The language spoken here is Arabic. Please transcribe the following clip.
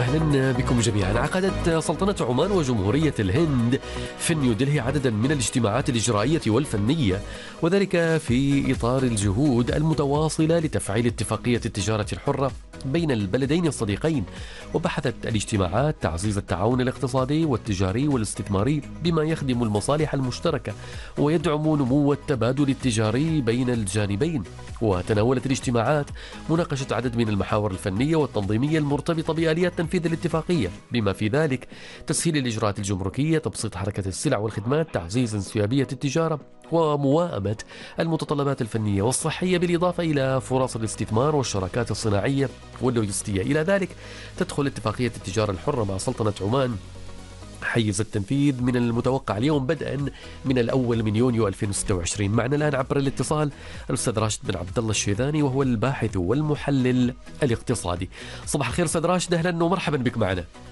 أهلا بكم جميعا. عقدت سلطنة عمان وجمهورية الهند في نيودلهي عددا من الاجتماعات الإجرائية والفنية، وذلك في إطار الجهود المتواصلة لتفعيل اتفاقية التجارة الحرة بين البلدين الصديقين. وبحثت الاجتماعات تعزيز التعاون الاقتصادي والتجاري والاستثماري بما يخدم المصالح المشتركة ويدعم نمو التبادل التجاري بين الجانبين. وتناولت الاجتماعات مناقشة عدد من المحاور الفنية والتنظيمية المرتبطة بآليات تنفيذ الاتفاقية، بما في ذلك تسهيل الإجراءات الجمركية، تبسيط حركة السلع والخدمات، تعزيز انسيابية التجارة، ومواءمة المتطلبات الفنية والصحية، بالإضافة إلى فرص الاستثمار والشراكات الصناعية واللوجستية. إلى ذلك تدخل اتفاقية التجارة الحرة مع سلطنة عمان حيز التنفيذ من المتوقع اليوم بدءا من الأول من يونيو 2026. معنا الآن عبر الاتصال الأستاذ راشد بن عبد الله الشيذاني، وهو الباحث والمحلل الاقتصادي. صباح الخير أستاذ راشد، أهلا ومرحبا بك معنا.